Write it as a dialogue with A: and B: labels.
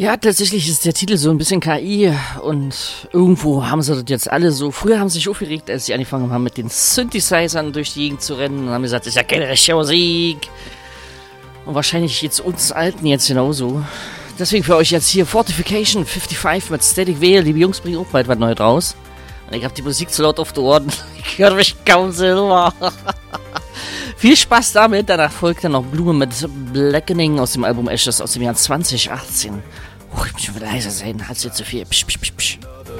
A: Ja, tatsächlich ist der Titel so ein bisschen KI und irgendwo haben sie das jetzt alle so. Früher haben sie sich aufgeregt, als sie angefangen haben, mit den Synthesizern durch die Gegend zu rennen und haben gesagt, das ist ja keine richtige Musik. Und wahrscheinlich geht's uns Alten jetzt genauso. Deswegen für euch jetzt hier Fortification 55 mit Static Veil. Liebe Jungs, bringen auch bald was Neues raus. Und ich hab die Musik zu laut auf die Ohren. Ich höre mich kaum selber. Viel Spaß damit. Danach folgt dann noch Blume mit Blackening aus dem Album Ashes aus dem Jahr 2018. Ich muss schon wieder leiser sein. Hat's jetzt zu viel. Psch, psch, psch, psch.